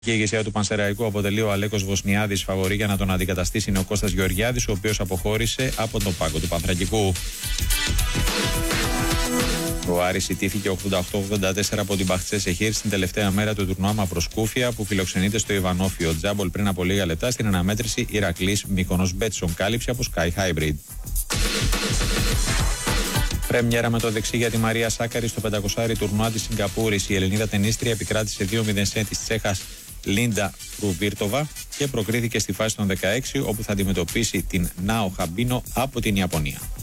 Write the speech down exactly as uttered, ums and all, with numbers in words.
Η ηγεσία του Πανσεραϊκού αποτελεί ο Αλέκος Βοσνιάδης φαβορί για να τον αντικαταστήσει είναι ο Κώστας Γεωργιάδης, ο οποίος αποχώρησε από τον πάγκο του Πανθρακικού. Ο Άρης ιτήθηκε ογδόντα οκτώ ογδόντα τέσσερα από την Μπαχτσέ Σεχίρ στην τελευταία μέρα του τουρνουά Μαυροσκούφια που φιλοξενείται στο Ιβανόφιο Τζάμπολ πριν από λίγα λεπτά στην αναμέτρηση Ηρακλής Μύκονος Μπέτσον. Κάλυψη από Sky Hybrid. Πρέμιερα με το δεξί για τη Μαρία Σάκαρη στο πεντακόσια τουρνουά της Σιγκαπούρης. Η Ελληνίδα τενίστρια επικράτησε δύο μηδέν σε της Τσέχας Λίντα Ρουβίρτοβα και προκρίθηκε στη φάση των δεκαέξι όπου θα αντιμετωπίσει την Νάο Χαμπίνο από την Ιαπωνία.